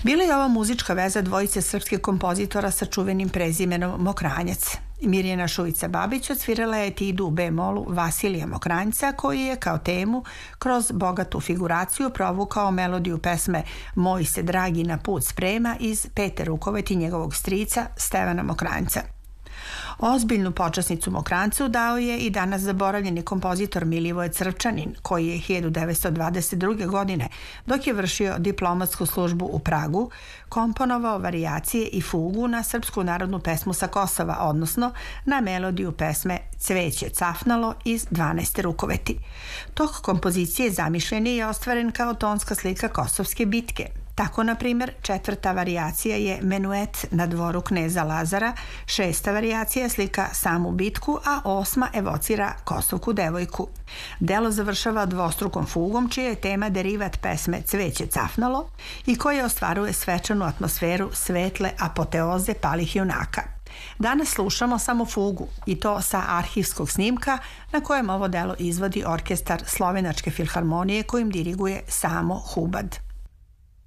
Bila je ova muzička veza dvojice srpskih kompozitora sa čuvenim prezimenom Mokranjac. Mirjana Šuica Babić odsvirala je etidu u B-molu Vasilija Mokranjca, koji je kao temu kroz bogatu figuraciju provukao melodiju pesme Moj se dragi na put sprema iz Pete Rukovet i njegovog strica Stevana Mokranjca. Ozbiljnu počasnicu Mokranjcu dao je i danas zaboravljeni kompozitor Milivoje Crvčanin, koji je 1922. godine, dok je vršio diplomatsku službu u Pragu, komponovao varijacije i fugu na srpsku narodnu pesmu sa Kosova, odnosno na melodiju pesme Cveće cafnalo iz 12. Rukoveti. Tok kompozicije zamišljen je i ostvaren kao tonska slika Kosovske bitke. Tako, na primjer, 4. varijacija je Menuet na dvoru kneza Lazara, 6. varijacija slika samu bitku, a 8. evocira Kosovku devojku. Delo završava dvostrukom fugom, čija je tema derivat pesme Cveće cafnalo i koja ostvaruje svečanu atmosferu svetle apoteoze palih junaka. Danas slušamo samo fugu, i to sa arhivskog snimka na kojem ovo delo izvodi orkestar Slovenačke filharmonije, kojim diriguje Samo Hubad.